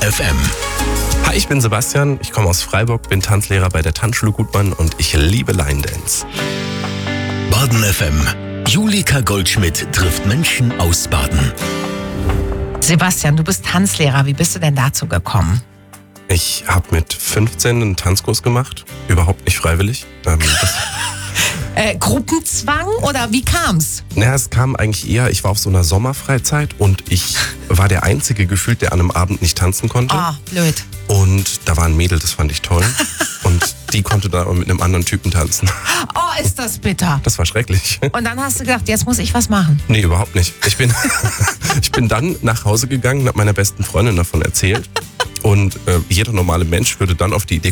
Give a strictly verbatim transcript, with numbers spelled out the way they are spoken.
F M. Hi, ich bin Sebastian, ich komme aus Freiburg, bin Tanzlehrer bei der Tanzschule Gutmann und ich liebe Line Dance. Baden F M. Julika Goldschmidt trifft Menschen aus Baden. Sebastian, du bist Tanzlehrer. Wie bist du denn dazu gekommen? Ich habe mit fünfzehn einen Tanzkurs gemacht, überhaupt nicht freiwillig. Ähm, das, Äh, Gruppenzwang oder wie kam's? naja, es kam eigentlich eher, ich war auf so einer Sommerfreizeit und ich war der Einzige gefühlt, der an einem Abend nicht tanzen konnte. Oh, blöd. Und da war ein Mädel, das fand ich toll. Und die konnte da mit einem anderen Typen tanzen. Oh, ist das bitter. Das war schrecklich. Und dann hast du gedacht, jetzt muss ich was machen. Nee, überhaupt nicht. Ich bin, ich bin dann nach Hause gegangen und habe meiner besten Freundin davon erzählt. Und äh, jeder normale Mensch würde dann auf die Idee